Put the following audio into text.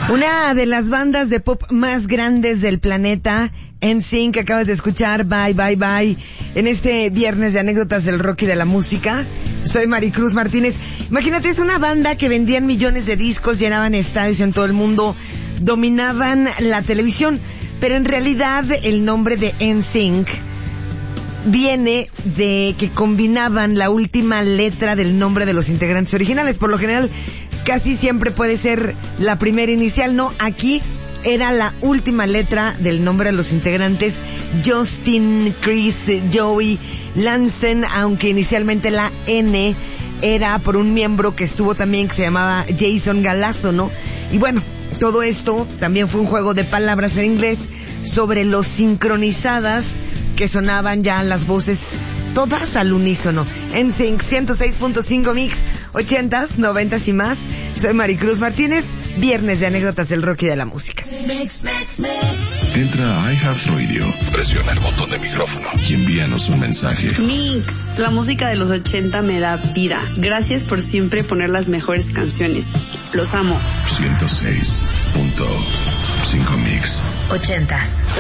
Una de las bandas de pop más grandes del planeta, NSYNC, que acabas de escuchar, Bye Bye Bye, en este viernes de anécdotas del rock y de la música. Soy Maricruz Martínez. Imagínate, es una banda que vendían millones de discos, llenaban estadios en todo el mundo, dominaban la televisión, pero en realidad el nombre de NSYNC viene de que combinaban la última letra del nombre de los integrantes originales. Por lo general, casi siempre puede ser la primera inicial, ¿no? Aquí era la última letra del nombre de los integrantes: Justin, Chris, Joey, Lanston, aunque inicialmente la N era por un miembro que estuvo también, que se llamaba Jason Galazo, ¿no? Y bueno, todo esto también fue un juego de palabras en inglés sobre lo sincronizadas que sonaban ya las voces todas al unísono. NSYNC 106.5 Mix, 80s, 90s y más. Soy Maricruz Martínez, viernes de anécdotas del rock y de la música. Entra a iHeartRadio, presiona el botón de micrófono y envíanos un mensaje. Mix, la música de los 80 me da vida. Gracias por siempre poner las mejores canciones. Los amo. 106.5 Mix. 80s.